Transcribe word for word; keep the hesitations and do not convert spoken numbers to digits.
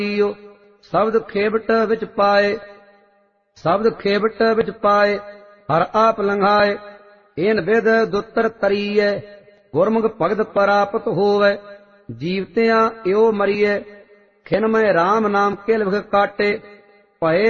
ਜੀਉ ਸ਼ਬਦ ਖੇਬਟ ਵਿੱਚ ਪਾਏ। ਸ਼ਬਦ ਖੇਬਟ ਵਿੱਚ ਪਾਏ ਹਰ ਆਪ ਲੰਘਾਏ। ਏਨ ਵਿਦ ਦੁੱਤਰ ਤਰੀਐ ਗੁਰਮੁਖ ਭਗਤ ਪ੍ਰਾਪਤ ਹੋਵੈ। ਜੀਵਤਿਆਂ ਇਉ ਮਰੀਐ ਖਿਨ ਮੈਂ ਰਾਮ ਨਾਮ ਕਿਲ ਵਿਖ ਕਾਟੇ। ਭਏ